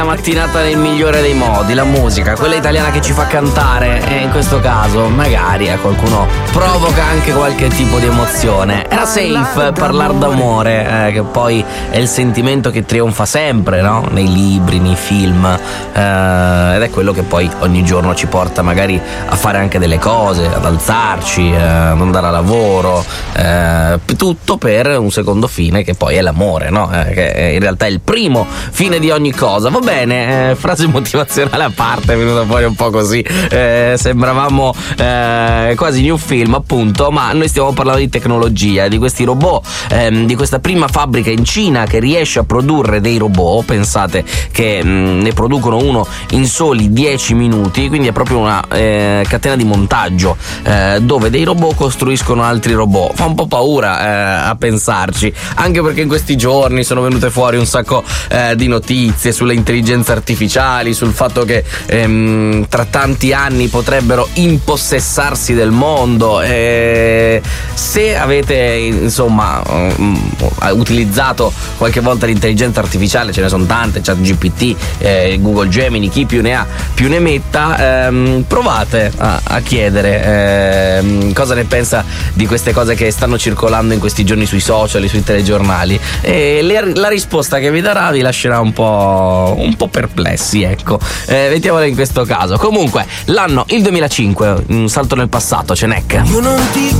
mattinata nel migliore dei modi, la musica, quella italiana che ci fa cantare, e in questo caso magari a qualcuno provoca anche qualche tipo di emozione. Era Safe, Parlar d'amore, che poi è il sentimento che trionfa sempre, no? Nei libri, nei film, ed è quello che poi ogni giorno ci porta magari a fare anche delle cose, ad alzarci, ad andare a lavoro, tutto per un secondo fine che poi è l'amore, no? Che in realtà è il primo fine di ogni cosa. Va bene, frase motivazionale a parte, è venuta fuori un po' così, sembravamo quasi new film appunto, ma noi stiamo parlando di tecnologia, di questi robot, di questa prima fabbrica in Cina che riesce a produrre dei robot. Pensate che ne producono uno in soli 10 minuti, quindi è proprio una catena di montaggio dove dei robot costruiscono altri robot. Fa un po' paura a pensarci, anche perché in questi giorni sono venute fuori un sacco di notizie sulle intelligenze artificiali, sul fatto che tra tanti anni potrebbero impossessarsi del mondo. Se avete insomma utilizzato qualche volta l'intelligenza artificiale, ce ne sono tante, ChatGPT, Google Gemini, chi più ne ha più ne metta, provate a chiedere cosa ne pensa di queste cose che stanno circolando in questi giorni sui social, sui telegiornali, e la risposta che vi darà vi lascerà un po' perplessi, ecco. Mettiamola in questo caso. Comunque, l'anno il 2005, un salto nel passato, Cenec. Io non ti